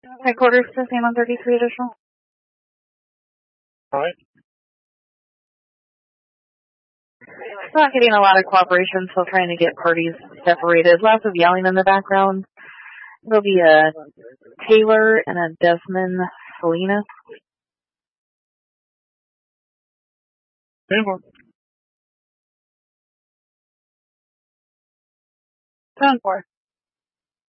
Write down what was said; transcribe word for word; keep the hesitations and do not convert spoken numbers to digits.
Headquarters to San one thirty-three additional. All right. Not getting a lot of cooperation, so trying to get parties separated. Lots of yelling in the background. There'll be a Taylor and a Desmond Salinas. Taylor. Ten four.